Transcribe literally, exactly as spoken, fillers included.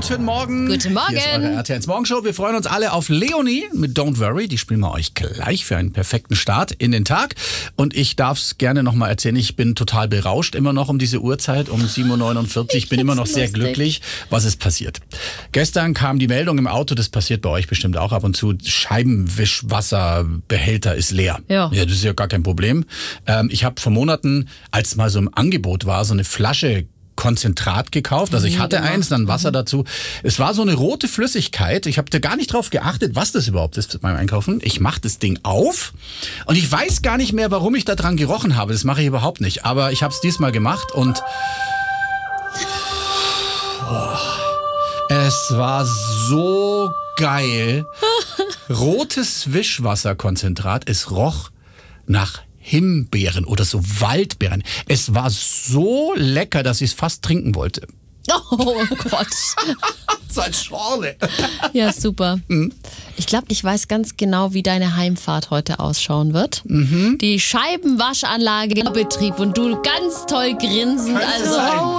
Guten Morgen. Guten Morgen. Hier ist eure R T L Morgenshow. Wir freuen uns alle auf Leonie mit Don't Worry. Die spielen wir euch gleich für einen perfekten Start in den Tag. Und ich darf es gerne nochmal erzählen. Ich bin total berauscht immer noch um diese Uhrzeit, um sieben Uhr neunundvierzig. Ich bin immer noch sehr lustig. glücklich. Was ist passiert? Gestern kam die Meldung im Auto, das passiert bei euch bestimmt auch ab und zu, Scheibenwischwasserbehälter ist leer. Ja. Ja, das ist ja gar kein Problem. Ähm, ich habe vor Monaten, als mal so im Angebot war, so eine Flasche Konzentrat gekauft. Also ich hatte eins, dann Wasser dazu. Es war so eine rote Flüssigkeit. Ich habe da gar nicht drauf geachtet, was das überhaupt ist beim Einkaufen. Ich mache das Ding auf und ich weiß gar nicht mehr, warum ich da dran gerochen habe. Das mache ich überhaupt nicht. Aber ich habe es diesmal gemacht und oh, es war so geil. Rotes Wischwasserkonzentrat. Es roch nach Himbeeren oder so Waldbeeren. Es war so lecker, dass ich es fast trinken wollte. Oh Gott. So als Schorle. Ja, super. Mhm. Ich glaube, ich weiß ganz genau, wie deine Heimfahrt heute ausschauen wird. Mhm. Die Scheibenwaschanlage in Betrieb und du ganz toll grinsend. Könnte Also, sein.